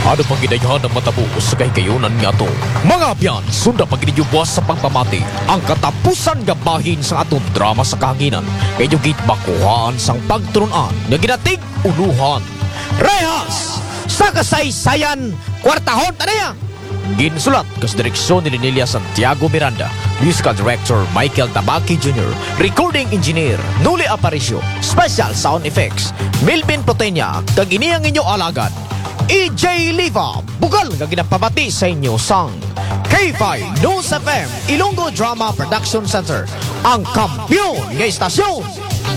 Ano pang ginayahan ng matapos sa kahikayunan nga to? Mga biyan, sunda pag buwas sa pagpamati ang katapusan nga bahin sa atong drama sa kahanginan. Kayo git bakuhaan sang pagturunan nga ginatig uluhan. Rehas! Sa kasaysayan, kwartahon tanaya! Ginsulat kas direksyon ni Linelia Santiago Miranda, musical director Michael Tabaki Jr., recording engineer Nuli Aparicio, special sound effects Melvin Potenya, kag iniyang inyo alagad EJ Liva, bugal nga ginapabati sa inyo sang K5 News FM Ilonggo Drama Production Center, ang kampiyon nga istasyon